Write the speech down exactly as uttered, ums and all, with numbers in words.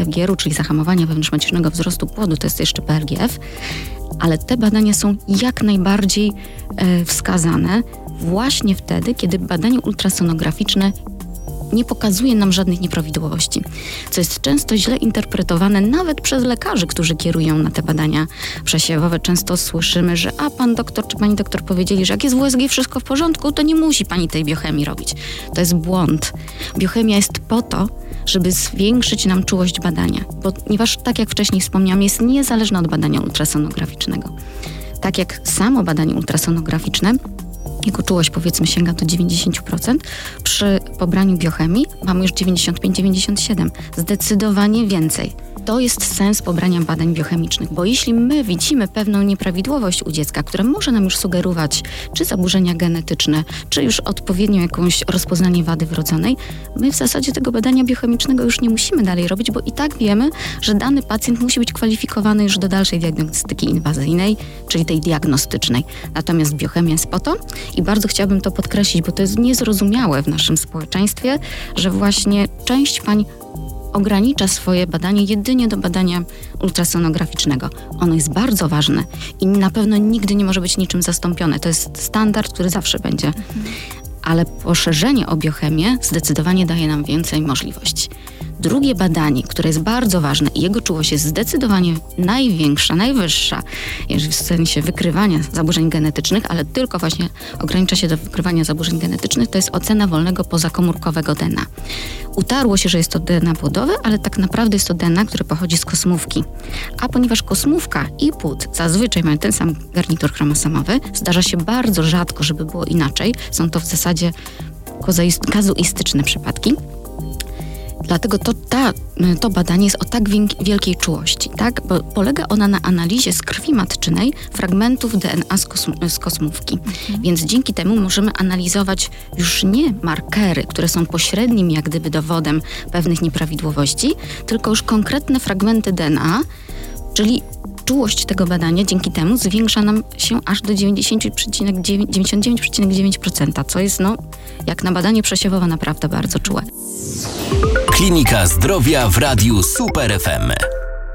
F G R u, czyli zahamowania wewnątrzmacicznego wzrostu płodu, to jest jeszcze P R G F, ale te badania są jak najbardziej e, wskazane właśnie wtedy, kiedy badanie ultrasonograficzne nie pokazuje nam żadnych nieprawidłowości, co jest często źle interpretowane nawet przez lekarzy, którzy kierują na te badania przesiewowe. Często słyszymy, że a pan doktor czy pani doktor powiedzieli, że jak jest w U S G wszystko w porządku, to nie musi pani tej biochemii robić. To jest błąd. Biochemia jest po to, żeby zwiększyć nam czułość badania, ponieważ tak jak wcześniej wspomniałam, jest niezależna od badania ultrasonograficznego. Tak jak samo badanie ultrasonograficzne, jego czułość powiedzmy sięga do dziewięćdziesiąt procent, przy pobraniu biochemii mamy już dziewięćdziesiąt pięć do dziewięćdziesięciu siedmiu procent, zdecydowanie więcej. To jest sens pobrania badań biochemicznych, bo jeśli my widzimy pewną nieprawidłowość u dziecka, która może nam już sugerować czy zaburzenia genetyczne, czy już odpowiednio jakąś rozpoznanie wady wrodzonej, my w zasadzie tego badania biochemicznego już nie musimy dalej robić, bo i tak wiemy, że dany pacjent musi być kwalifikowany już do dalszej diagnostyki inwazyjnej, czyli tej diagnostycznej. Natomiast biochemia jest po to i bardzo chciałabym to podkreślić, bo to jest niezrozumiałe w naszym społeczeństwie, że właśnie część pań ogranicza swoje badanie jedynie do badania ultrasonograficznego. Ono jest bardzo ważne i na pewno nigdy nie może być niczym zastąpione. To jest standard, który zawsze będzie. Mhm. Ale poszerzenie o biochemię zdecydowanie daje nam więcej możliwości. Drugie badanie, które jest bardzo ważne i jego czułość jest zdecydowanie największa, najwyższa, jeżeli w sensie wykrywania zaburzeń genetycznych, ale tylko właśnie ogranicza się do wykrywania zaburzeń genetycznych, to jest ocena wolnego pozakomórkowego D N A. Utarło się, że jest to D N A płodowe, ale tak naprawdę jest to D N A, które pochodzi z kosmówki. A ponieważ kosmówka i płód zazwyczaj mają ten sam garnitur chromosomowy, zdarza się bardzo rzadko, żeby było inaczej. Są to w zasadzie kazuistyczne przypadki. Dlatego to, ta, to badanie jest o tak wielkiej czułości, tak? Bo polega ona na analizie z krwi matczynej fragmentów D N A z, kosm- z kosmówki. Mhm. Więc dzięki temu możemy analizować już nie markery, które są pośrednim jak gdyby dowodem pewnych nieprawidłowości, tylko już konkretne fragmenty D N A, czyli czułość tego badania dzięki temu zwiększa nam się aż do dziewięćdziesiąt dziewięć przecinek dziewięć procent, co jest no jak na badanie przesiewowe naprawdę bardzo czułe. Klinika Zdrowia w Radiu Super F M.